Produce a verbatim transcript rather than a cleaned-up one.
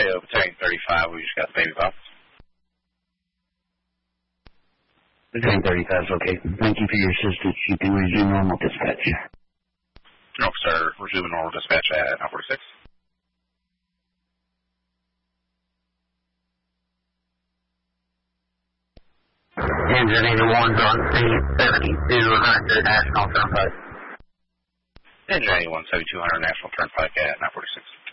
Radio, Battalion thirty-five, we just got the baby box. Battalion thirty-five is okay. Thank you for your assistance. You can resume normal dispatch. No, sir. Resuming normal dispatch at nine forty-six. Engine eighty-one's on C seventy-two hundred National Turnpike. Engine eighty-one, seventy-two hundred National Turnpike at nine forty-six.